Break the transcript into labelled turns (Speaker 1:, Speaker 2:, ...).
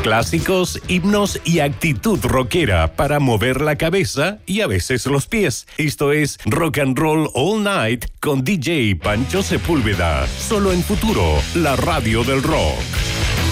Speaker 1: Clásicos, himnos y actitud rockera para mover la cabeza y a veces los pies. Esto es Rock and Roll All Night con DJ Pancho Sepúlveda. Solo en Futuro, la radio del rock.